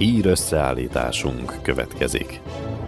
Hír összeállításunk következik.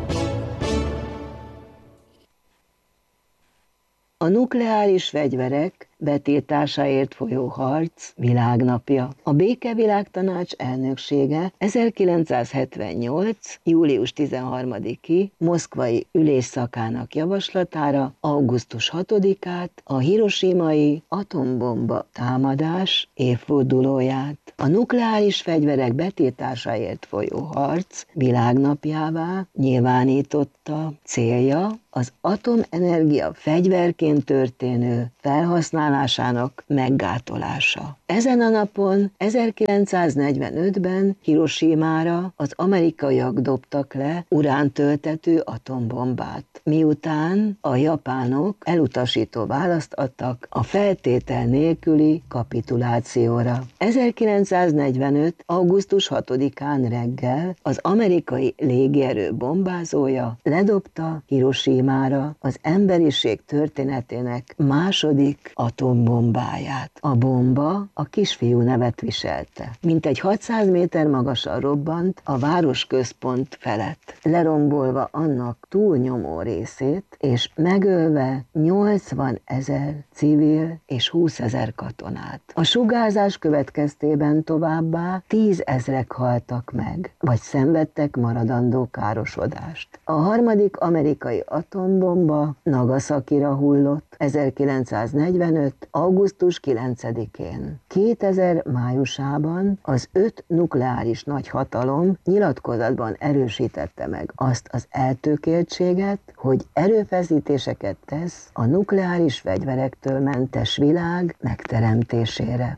A nukleáris fegyverek betiltásáért folyó harc világnapja. A Békevilágtanács elnöksége 1978. július 13-i moszkvai ülésszakának javaslatára augusztus 6-át, a hirosimai atombomba támadás évfordulóját a nukleáris fegyverek betiltásáért folyó harc világnapjává nyilvánította. Célja az atomenergia fegyverként történő felhasználásának meggátolása. Ezen a napon 1945-ben Hirosimára az amerikaiak dobtak le urántöltető atombombát, miután a japánok elutasító választ adtak a feltétel nélküli kapitulációra. 1945. augusztus 6-án reggel az amerikai légierő bombázója ledobta Hirosimára az emberiség történetének második atombombáját. A bomba a kisfiú nevet viselte. Mintegy 600 méter magasan robbant a városközpont felett, lerombolva annak túlnyomó részét, és megölve 80 000 civil és 20 000 katonát. A sugárzás következtében továbbá 10 000-ek haltak meg, vagy szenvedtek maradandó károsodást. A harmadik amerikai atombomba Nagasakira hullott 1945. augusztus 9-én. 2000 májusában az 5 nukleáris nagyhatalom nyilatkozatban erősítette meg azt az eltökéltséget, hogy erőfeszítéseket tesz a nukleáris fegyverektől mentes világ megteremtésére.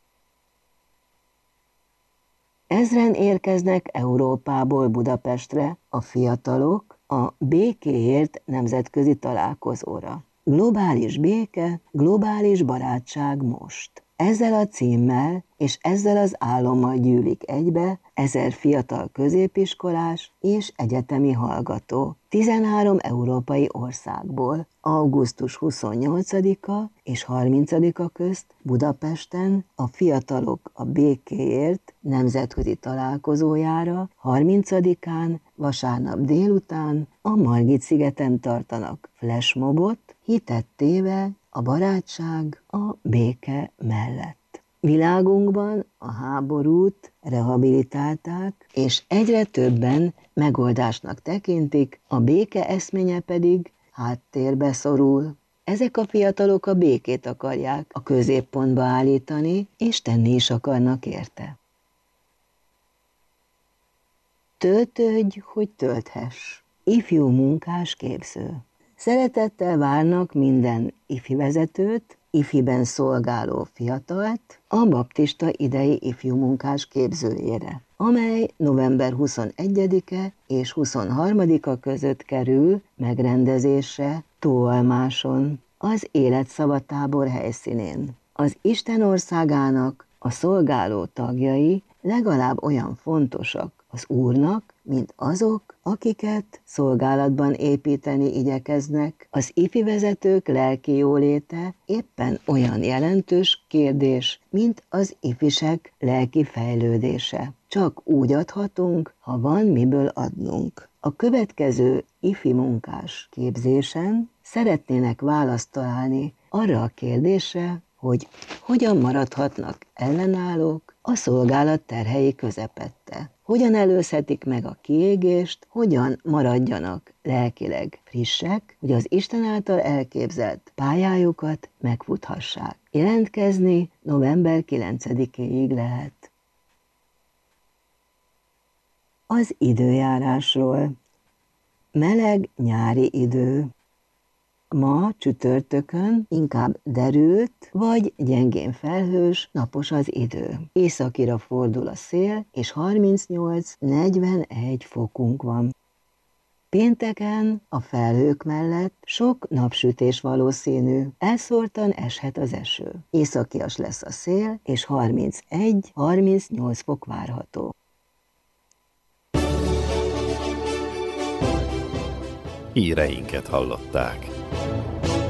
Ezren érkeznek Európából Budapestre a fiatalok a békéért nemzetközi találkozóra. Globális béke, globális barátság most. Ezzel a címmel és ezzel az álommal gyűlik egybe 1000 fiatal középiskolás és egyetemi hallgató 13 európai országból augusztus 28-a és 30-a közt Budapesten a Fiatalok a Békéért nemzetközi találkozójára 30-án vasárnap délután a Margit-szigeten tartanak flashmobot, hitet téve a barátság a béke mellett. Világunkban a háborút rehabilitálták, és egyre többen megoldásnak tekintik, a béke eszménye pedig háttérbe szorul. Ezek a fiatalok a békét akarják a középpontba állítani, és tenni is akarnak érte. Töltődj, hogy tölthess. Ifjú munkás képző. Szeretettel várnak minden ifi vezetőt, ifiben szolgáló fiatalt a baptista idei ifjú munkás képzőjére, amely november 21-e és 23-a között kerül megrendezésre Tóalmáson, az Életszava-tábor helyszínén. Az Isten országának a szolgáló tagjai legalább olyan fontosak az Úrnak, mint azok, akiket szolgálatban építeni igyekeznek. Az ifi vezetők lelki jóléte éppen olyan jelentős kérdés, mint az ifisek lelki fejlődése. Csak úgy adhatunk, ha van miből adnunk. A következő ifi munkás képzésen szeretnének választ találni arra a kérdésre, hogy hogyan maradhatnak ellenállók a szolgálat terhei közepette. Hogyan előzhetik meg a kiégést, hogyan maradjanak lelkileg frissek, hogy az Isten által elképzelt pályájukat megfuthassák. Jelentkezni november 9-éig lehet. Az időjárásról. Meleg nyári idő. Ma csütörtökön inkább derült vagy gyengén felhős, napos az idő. Északira fordul a szél, és 38-41 fokunk van. Pénteken a felhők mellett sok napsütés valószínű, elszórtan eshet az eső. Északias lesz a szél, és 31-38 fok várható. Híreinket hallották.